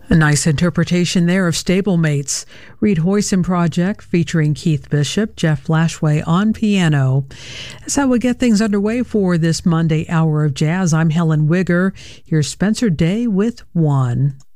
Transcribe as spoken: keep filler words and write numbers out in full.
A nice interpretation there of Stablemates. Reed Hoyson Project featuring Keith Bishop, Jeff Lashway on piano. That's how we get things underway for this Monday hour of jazz. I'm Helen Wigger. Here's Spencer Day with One.